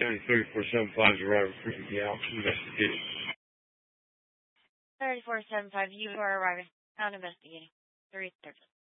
County 3475 is arriving for the out investigating. 3475, you are arriving. Out investigating. 330.